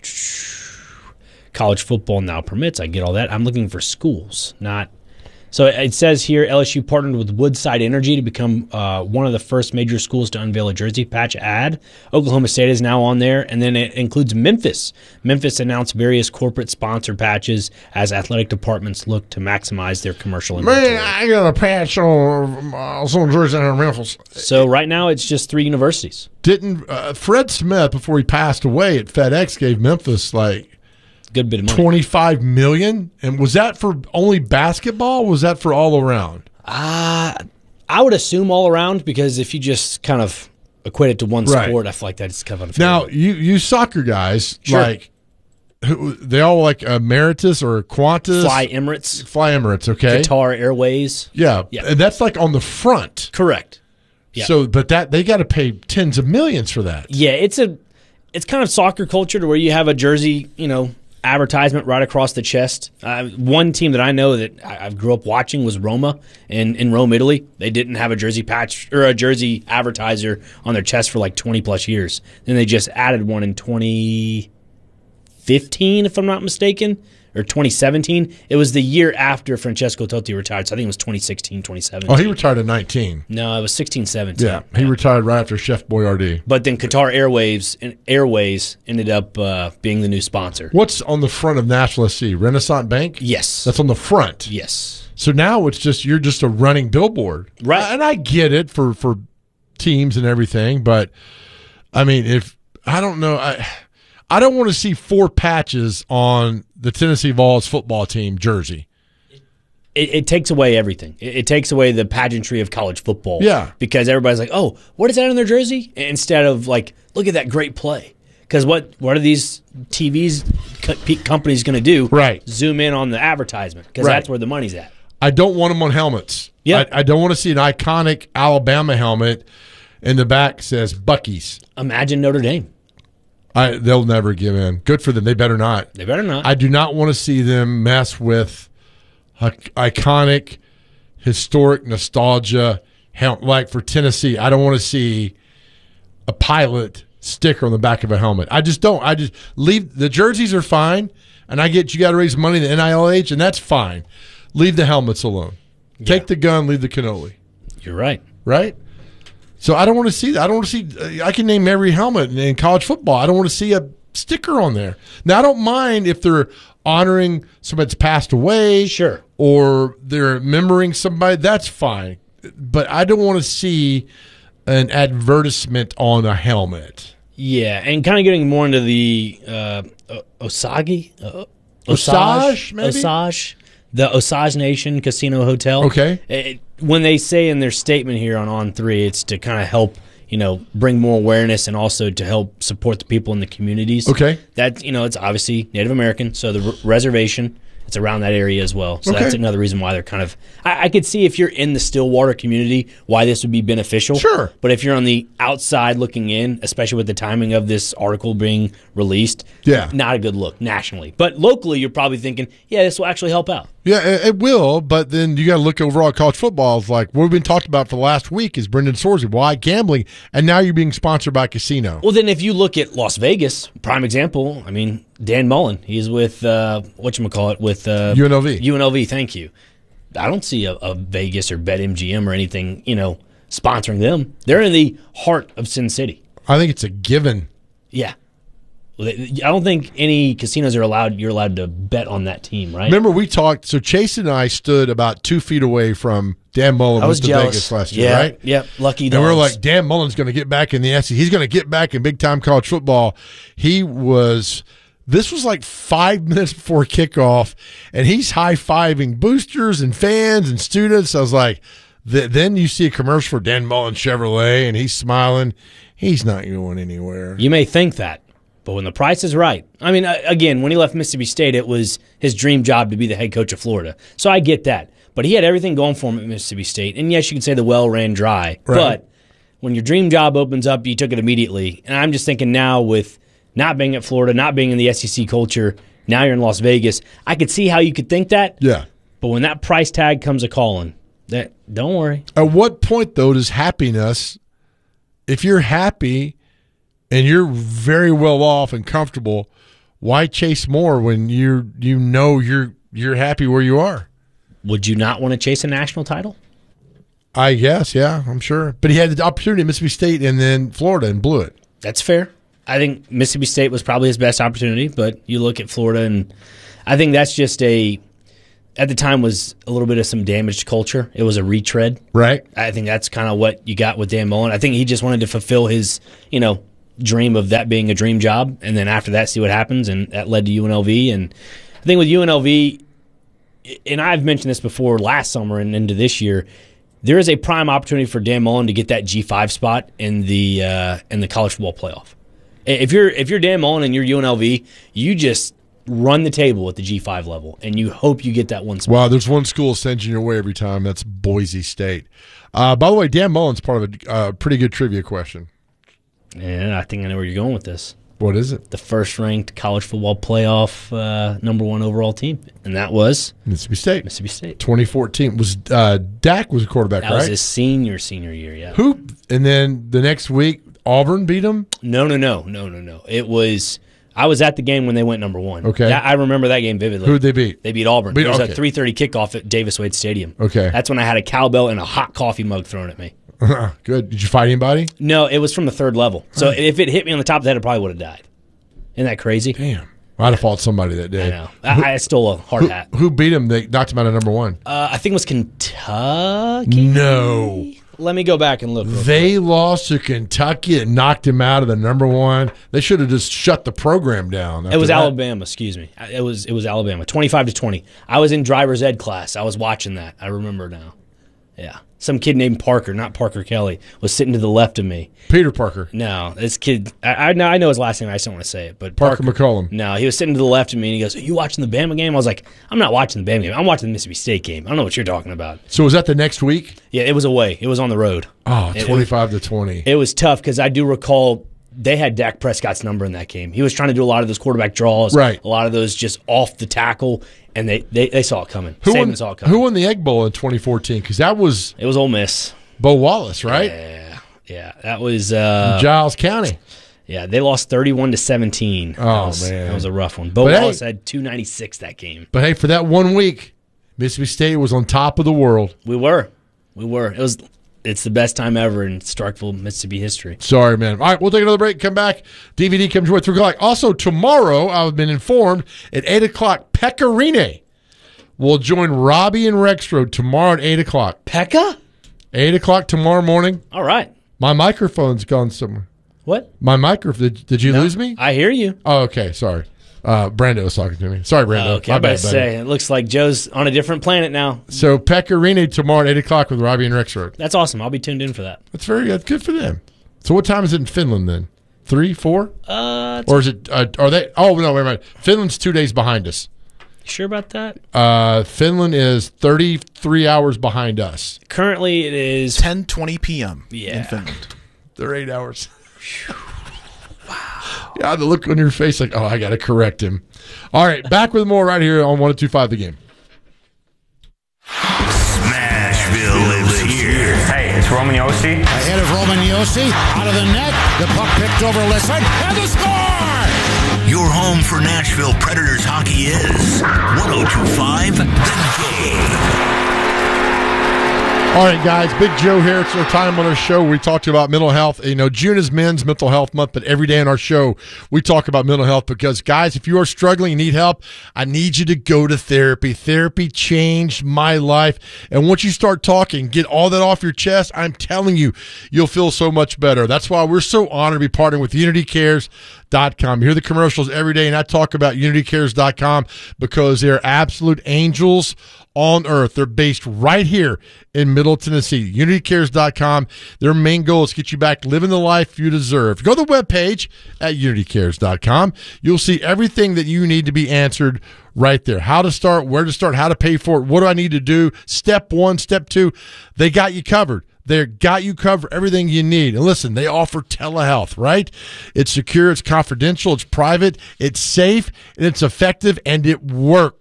College football now permits. I get all that. I'm looking for schools, not. So it says here L S U partnered with Woodside Energy to become uh, one of the first major schools to unveil a jersey patch ad. Oklahoma State is now on there, and then it includes Memphis. Memphis announced various corporate sponsor patches as athletic departments look to maximize their commercial inventory. Man, I got a patch on uh, some jersey in Memphis. So right now it's just three universities. Didn't uh, Fred Smith, before he passed away at FedEx, gave Memphis like good bit of money, twenty-five million, and was that for only basketball? Or was that for all around? Uh, I would assume all around, because if you just kind of equate it to one Right. sport, I feel like that's kind of unfair. Now, you you soccer guys, Sure. like who, they all like Emeritus or Qantas, Fly Emirates, Fly Emirates, okay, Qatar Airways. yeah, Yeah. and that's like on the front, Correct. Yeah. So, but that they got to pay tens of millions for that. Yeah, it's a it's kind of soccer culture to where you have a jersey, you know, advertisement right across the chest. Uh, one team that I know that I, I grew up watching was Roma in, in Rome, Italy. They didn't have a jersey patch or a jersey advertiser on their chest for like twenty plus years. Then they just added one in twenty fifteen, if I'm not mistaken, or twenty seventeen. It was the year after Francesco Totti retired, so I think it was twenty sixteen, twenty seventeen. Oh, he retired at nineteen. No, it was sixteen, seventeen. Yeah, he retired right after Chef Boyardee. But then Qatar Airways Airways ended up uh, being the new sponsor. What's on the front of National S C? Renaissance Bank? Yes. That's on the front. Yes. So now it's just you're just a running billboard. Right. And I get it for, for teams and everything, but I mean, if I don't know, I I don't want to see four patches on the Tennessee Vols football team jersey. It, it takes away everything. It, it takes away the pageantry of college football. Yeah. Because everybody's like, oh, what is that on their jersey? Instead of like, look at that great play. Because what, what are these T Vs co- companies going to do? Right. Zoom in on the advertisement, because Right. that's where the money's at. I don't want them on helmets. Yeah. I, I don't want to see an iconic Alabama helmet in the back says Buc-ee's. Imagine Notre Dame. I, they'll never give in. Good for them. They better not. They better not. I do not want to see them mess with a, iconic, historic nostalgia. Hel- like for Tennessee, I don't want to see a pilot sticker on the back of a helmet. I just don't. I just leave the jerseys are fine, and I get you got to raise money to N I L H, and that's fine. Leave the helmets alone. Take the gun. Leave the cannoli. You're right. Right. So I don't want to see that. I don't want to see. I can name every helmet in, in college football. I don't want to see a sticker on there. Now I don't mind if they're honoring somebody that's passed away, sure, or they're remembering somebody. That's fine, but I don't want to see an advertisement on a helmet. Yeah, and kind of getting more into the uh, Osage, uh, Osage, maybe? Osage, the Osage Nation Casino Hotel. Okay. It, when they say in their statement here on On Three, it's to kind of help, you know, bring more awareness and also to help support the people in the communities. Okay. That, you know, it's obviously Native American, so the r- reservation, it's around that area as well. So Okay. that's another reason why they're kind of. I, I could see if you're in the Stillwater community why this would be beneficial. Sure. But if you're on the outside looking in, especially with the timing of this article being released, Yeah. not a good look nationally. But locally, you're probably thinking, yeah, this will actually help out. Yeah, it, it will, but then you got to look overall at college football. It's like what we've been talking about for the last week is Brendan Sorsey. Why gambling? And now you're being sponsored by a casino. Well, then if you look at Las Vegas, prime example, I mean, Dan Mullen, he's with, uh, whatchamacallit, with uh, U N L V. U N L V, thank you. I don't see a, a Vegas or BetMGM or anything, you know, sponsoring them. They're in the heart of Sin City. I think it's a given. Yeah. Well, they- I don't think any casinos are allowed, you're allowed to bet on that team, right? Remember we talked, so Chase and I stood about two feet away from Dan Mullen I was with the jealous. Vegas last year, Yeah, right? yep, lucky And we were dogs. like, Dan Mullen's going to get back in the S E C. He's going to get back in big-time college football. He was, this was like five minutes before kickoff, and he's high-fiving boosters and fans and students. I was like, th- then you see a commercial for Dan Mullen Chevrolet, and he's smiling. He's not going anywhere. You may think that, but when the price is right, I mean, uh, again, when he left Mississippi State, it was his dream job to be the head coach of Florida. So I get that. But he had everything going for him at Mississippi State. And yes, you can say the well ran dry. Right. But when your dream job opens up, you took it immediately. And I'm just thinking now with not being at Florida, not being in the S E C culture, now you're in Las Vegas. I could see how you could think that. Yeah. But when that price tag comes a calling, That don't worry. At what point, though, does happiness, if you're happy and you're very well off and comfortable, why chase more when you you know you're you're happy where you are? Would you not want to chase a national title? I guess, yeah, I'm sure. But he had the opportunity at Mississippi State and then Florida and blew it. That's fair. I think Mississippi State was probably his best opportunity, but you look at Florida, and I think that's just a – at the time was a little bit of some damaged culture. It was a retread. Right. I think that's kind of what you got with Dan Mullen. I think he just wanted to fulfill his, you know, dream of that being a dream job, and then after that, see what happens, and that led to U N L V. And I think with U N L V, and I've mentioned this before last summer and into this year, there is a prime opportunity for Dan Mullen to get that G five spot in the uh, in the college football playoff. If you're if you're Dan Mullen and you're U N L V, you just run the table at the G five level, and you hope you get that one spot. Well, there's one school sending your way every time. That's Boise State. Uh, by the way, Dan Mullen's part of a uh, pretty good trivia question. And I think I know where you're going with this. What is it? The first-ranked college football playoff uh, number one overall team, and that was Mississippi State. Mississippi State. twenty fourteen was uh, Dak was a quarterback, that right? That was his senior senior year. Yeah. Who? And then the next week, Auburn beat him. No, no, no, no, no, no. It was. I was at the game when they went number one. Okay. That, I remember that game vividly. Who did they beat? They beat Auburn. Beat, it was okay. a three thirty kickoff at Davis Wade Stadium. Okay. That's when I had a cowbell and a hot coffee mug thrown at me. Good. Did you fight anybody? No, it was from the third level. So if it hit me on the top of the head, I probably would have died. Isn't that crazy? Damn. I'd have fought somebody that day. I know. I, I stole a hard who, hat. Who beat him? They knocked him out of number one. Uh, I think it was Kentucky. No. Let me go back and look. They quick. lost to Kentucky and knocked him out of the number one. They should have just shut the program down. It was that. Alabama. Excuse me. It was it was Alabama. Twenty-five to twenty. I was in driver's ed class. I was watching that. I remember now. Yeah. Some kid named Parker, not Parker Kelly, was sitting to the left of me. Peter Parker. No, this kid. I, I know. I know his last name. I just don't want to say it. But Parker, Parker McCollum. No, he was sitting to the left of me, and he goes, "Are you watching the Bama game?" I was like, "I'm not watching the Bama game. I'm watching the Mississippi State game. I don't know what you're talking about." So was that the next week? Yeah, it was away. It was on the road. Oh, it, twenty-five it was, to twenty. It was tough because I do recall they had Dak Prescott's number in that game. He was trying to do a lot of those quarterback draws, right? A lot of those just off the tackle, and they they, they saw it coming. Who Saban won, saw it coming. Who won the Egg Bowl in twenty fourteen? Because that was it was Ole Miss. Bo Wallace, right? Yeah, yeah. That was uh, Giles County. Yeah, they lost thirty-one to seventeen. Oh that was, man, that was a rough one. Bo but Wallace hey, had two ninety-six that game. But hey, for that one week, Mississippi State was on top of the world. We were, we were. It was. It's the best time ever in Starkville, Mississippi history. Sorry, man. All right, we'll take another break. Come back. D V D comes your way at three o'clock. Also, tomorrow, I've been informed, at eight o'clock, Pecorine will join Robbie and Rexroad tomorrow at eight o'clock. Pekka? eight o'clock tomorrow morning. All right. My microphone's gone somewhere. What? My microphone. Did, did you no, lose me? I hear you. Oh, okay. Sorry. Uh, Brando was talking to me. Sorry, Brando. Oh, okay, My I'm about bad, to say, it looks like Joe's on a different planet now. So, Pecorine tomorrow at eight o'clock with Robbie and Rexroad. That's awesome. I'll be tuned in for that. That's very good. Good for them. So, what time is it in Finland then? Three, four? Uh, or is it, uh, are they, oh, no, wait a minute. Finland's two days behind us. Sure about that? Uh, Finland is thirty-three hours behind us. Currently, it is ten twenty p.m. Yeah. in Finland. They're eight hours. Wow. Yeah, the look on your face like, oh, I got to correct him. All right, back with more right here on one oh two point five The Game. Smashville lives here. Hey, it's Roman Yossi. Ahead of Roman Yossi, out of the net, the puck picked over Lisson, and the score! Your home for Nashville Predators hockey is one oh two point five The Game. All right, guys, Big Joe here. It's our time on our show where we talk to you about mental health. You know, June is Men's Mental Health Month, but every day on our show, we talk about mental health because, guys, if you are struggling and need help, I need you to go to therapy. Therapy changed my life. And once you start talking, get all that off your chest, I'm telling you, you'll feel so much better. That's why we're so honored to be partnering with Unity Cares dot com. You hear the commercials every day, and I talk about Unity Cares dot com because they're absolute angels on earth. They're based right here in Middle Tennessee. Unity Cares dot com. Their main goal is to get you back living the life you deserve. Go to the webpage at Unity Cares dot com. You'll see everything that you need to be answered right there. How to start, where to start, how to pay for it, what do I need to do, step one, step two. They got you covered. They got you covered, everything you need. And listen, they offer telehealth, right? It's secure, it's confidential, it's private, it's safe, and it's effective, and it works.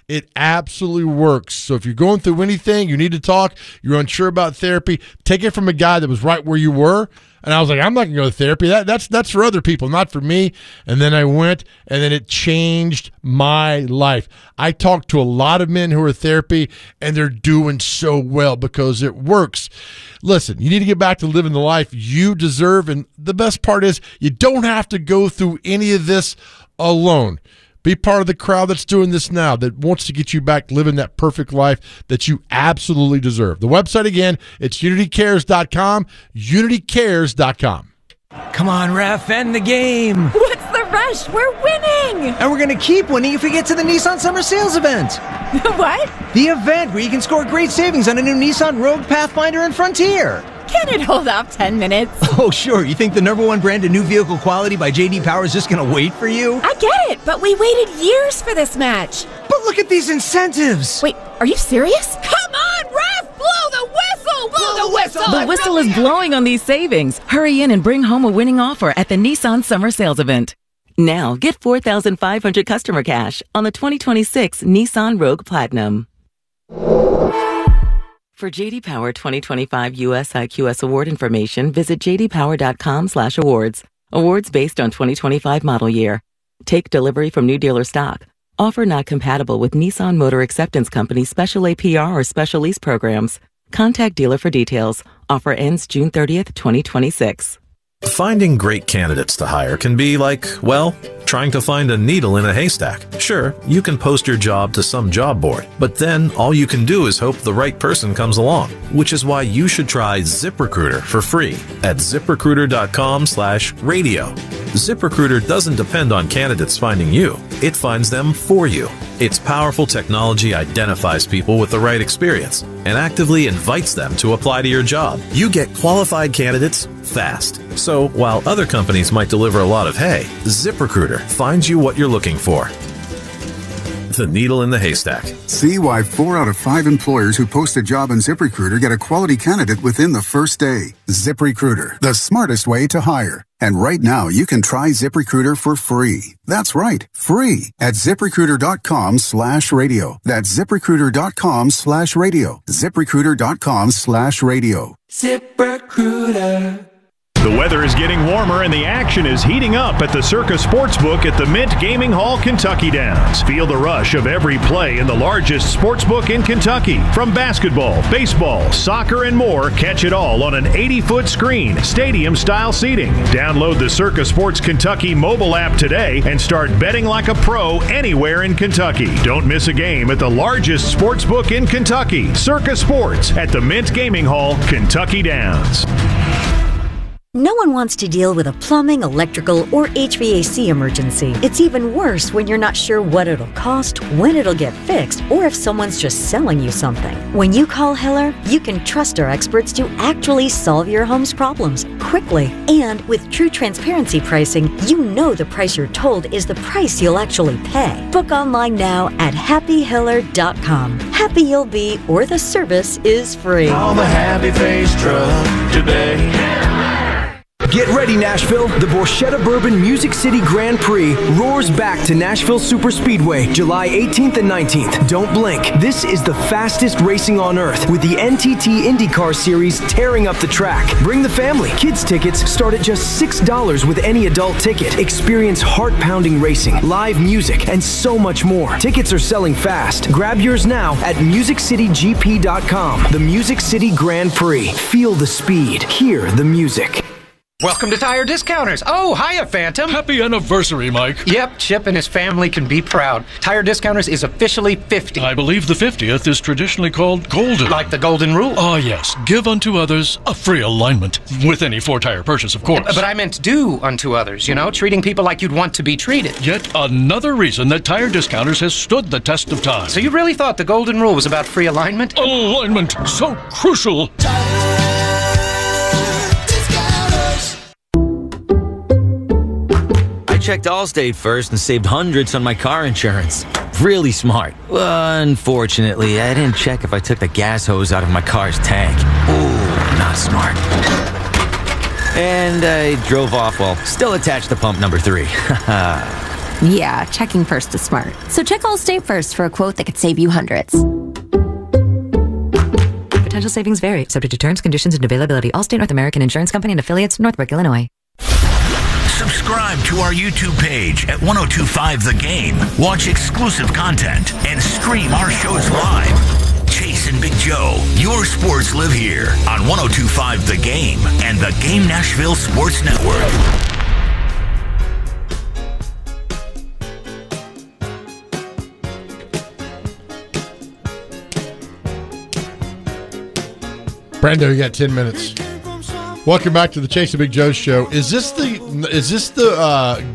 It absolutely works. So if you're going through anything, you need to talk, you're unsure about therapy, take it from a guy that was right where you were. And I was like, I'm not going to go to therapy. That, that's that's for other people, not for me. And then I went, and then it changed my life. I talked to a lot of men who are in therapy, and they're doing so well because it works. Listen, you need to get back to living the life you deserve. And the best part is you don't have to go through any of this alone. Be part of the crowd that's doing this now, that wants to get you back living that perfect life that you absolutely deserve. The website, again, it's unity cares dot com, unity cares dot com. Come on, ref, end the game. What's the rush? We're winning. And we're going to keep winning if we get to the Nissan Summer Sales event. What? The event where you can score great savings on a new Nissan Rogue, Pathfinder, and Frontier. Can it hold off ten minutes? Oh, sure. You think the number one brand of new vehicle quality by J D Power is just going to wait for you? I get it, but we waited years for this match. But look at these incentives. Wait, are you serious? Come on, ref! Blow the whistle! Blow the whistle! The whistle is blowing on these savings. Hurry in and bring home a winning offer at the Nissan Summer Sales Event. Now, get four thousand five hundred customer cash on the twenty twenty-six Nissan Rogue Platinum. For J D Power twenty twenty-five U S I Q S award information, visit j d power dot com slash awards. Awards based on twenty twenty-five model year. Take delivery from new dealer stock. Offer not compatible with Nissan Motor Acceptance Company special A P R or special lease programs. Contact dealer for details. Offer ends June thirtieth, twenty twenty-six. Finding great candidates to hire can be like, well, trying to find a needle in a haystack. Sure, you can post your job to some job board, but then all you can do is hope the right person comes along, which is why you should try ZipRecruiter for free at zip recruiter dot com slash radio. ZipRecruiter doesn't depend on candidates finding you. It finds them for you. Its powerful technology identifies people with the right experience and actively invites them to apply to your job. You get qualified candidates fast. So while other companies might deliver a lot of hay, ZipRecruiter finds you what you're looking for. The needle in the haystack. See why four out of five employers who post a job on ZipRecruiter get a quality candidate within the first day. ZipRecruiter, the smartest way to hire. And right now, you can try ZipRecruiter for free. That's right, free at zip recruiter dot com slash radio. That's zip recruiter dot com slash radio. zip recruiter dot com slash radio. ZipRecruiter. The weather is getting warmer and the action is heating up at the Circa Sportsbook at the Mint Gaming Hall, Kentucky Downs. Feel the rush of every play in the largest sportsbook in Kentucky. From basketball, baseball, soccer, and more, catch it all on an eighty-foot screen, stadium-style seating. Download the Circa Sports Kentucky mobile app today and start betting like a pro anywhere in Kentucky. Don't miss a game at the largest sportsbook in Kentucky, Circa Sports at the Mint Gaming Hall, Kentucky Downs. No one wants to deal with a plumbing, electrical, or H V A C emergency. It's even worse when you're not sure what it'll cost, when it'll get fixed, or if someone's just selling you something. When you call Hiller, you can trust our experts to actually solve your home's problems quickly. And with true transparency pricing, you know the price you're told is the price you'll actually pay. Book online now at happy hiller dot com. Happy you'll be, or the service is free. Call the Happy Face Truck today. Get ready, Nashville. The Borchetta Bourbon Music City Grand Prix roars back to Nashville Super Speedway, July eighteenth and nineteenth. Don't blink. This is the fastest racing on earth, with the N T T IndyCar Series tearing up the track. Bring the family. Kids tickets start at just six dollars with any adult ticket. Experience heart-pounding racing, live music, and so much more. Tickets are selling fast. Grab yours now at music city g p dot com. The Music City Grand Prix. Feel the speed. Hear the music. Welcome to Tire Discounters. Oh, hiya, Phantom. Happy anniversary, Mike. Yep, Chip and his family can be proud. Tire Discounters is officially fifty. I believe the fiftieth is traditionally called golden. Like the golden rule? Ah, yes. Give unto others a free alignment. With any four-tire purchase, of course. But I meant do unto others, you know, treating people like you'd want to be treated. Yet another reason that Tire Discounters has stood the test of time. So you really thought the golden rule was about free alignment? Alignment, so crucial. Checked Allstate first and saved hundreds on my car insurance. Really smart. Unfortunately, I didn't check if I took the gas hose out of my car's tank. Ooh, not smart. And I drove off while still attached to pump number three. Yeah, checking first is smart. So check Allstate first for a quote that could save you hundreds. Potential savings vary, subject to terms, conditions, and availability. Allstate North American Insurance Company and affiliates, Northbrook, Illinois. Subscribe to our YouTube page at ten twenty-five The Game. Watch exclusive content and stream our shows live. Chase and Big Joe, your sports live here on ten twenty-five The Game and the Game Nashville Sports Network. Brando, you got ten minutes. Welcome back to the Chase and Big Joe show. Is this the is this the uh,